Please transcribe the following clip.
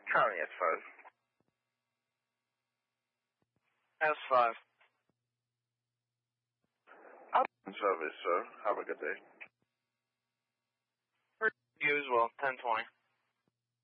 County S5. S5. Service, sir. Have a good day. You as well, 1020.